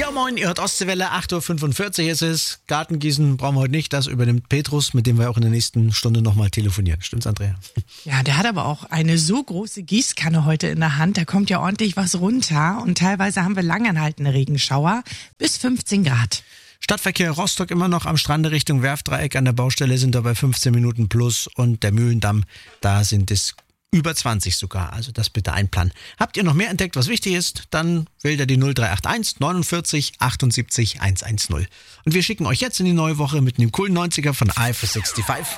Ja moin, ihr hört Ostseewelle, 8.45 Uhr ist es. Gartengießen brauchen wir heute nicht, das übernimmt Petrus, mit dem wir auch in der nächsten Stunde nochmal telefonieren. Stimmt's, Andrea? Ja, der hat aber auch eine so große Gießkanne heute in der Hand, da kommt ja ordentlich was runter und teilweise haben wir langanhaltende Regenschauer bis 15 Grad. Stadtverkehr Rostock immer noch am Strande Richtung Werftdreieck. An der Baustelle sind wir bei 15 Minuten plus und der Mühlendamm, da sind es über 20 sogar, also das bitte einplanen. Habt ihr noch mehr entdeckt, was wichtig ist, dann wählt ihr die 0381 49 78 110. Und wir schicken euch jetzt in die neue Woche mit einem coolen 90er von I for 65.